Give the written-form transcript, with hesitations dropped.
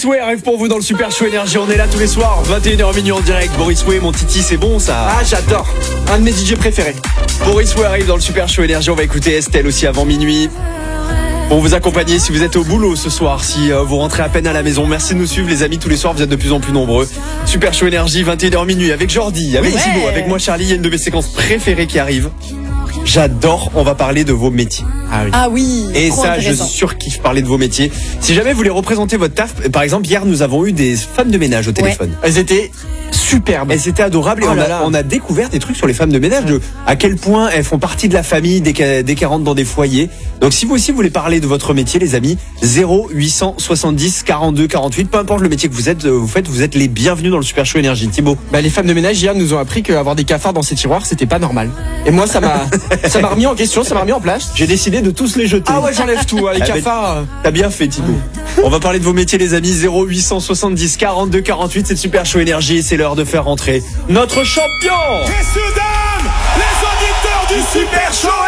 Boris Way arrive pour vous dans le Super Show Énergie. On est là tous les soirs, 21h minuit en direct. Boris Way, mon titi, c'est bon ça. Ah, j'adore. Un de mes DJ préférés. Boris Way arrive dans le Super Show Énergie. On va écouter Estelle aussi avant minuit. Pour vous accompagner si vous êtes au boulot ce soir, si vous rentrez à peine à la maison. Merci de nous suivre les amis, tous les soirs vous êtes de plus en plus nombreux. Super Show Énergie, 21h minuit avec Jordi, avec Thibaut, avec moi Charlie. Il y a une de mes séquences préférées qui arrive. J'adore, on va parler de vos métiers. Ah oui. Et ça, je surkiffe parler de vos métiers. Si jamais vous voulez représenter votre taf, par exemple, hier nous avons eu des femmes de ménage au téléphone. Elles étaient superbes. Elles étaient adorables et on a découvert des trucs sur les femmes de ménage, de à quel point elles font partie de la famille dès qu'elles rentrent dans des foyers. Donc si vous aussi voulez parler de votre métier, les amis, 0870 42 48, peu importe le métier que vous faites, vous êtes les bienvenus dans le Super Show Énergie. Thibaut. Les femmes de ménage hier nous ont appris qu'avoir des cafards dans ces tiroirs, c'était pas normal. Et moi, ça m'a remis en question, ça m'a remis en place. J'ai décidé de tous les jeter. Ah ouais, j'enlève tout, les cafards. T'as bien fait, Thibaut. On va parler de vos métiers, les amis. 0870 42 48, c'est le Super Show Énergie. C'est l'heure de faire rentrer notre champion. Messieurs, dames, les auditeurs du Super Show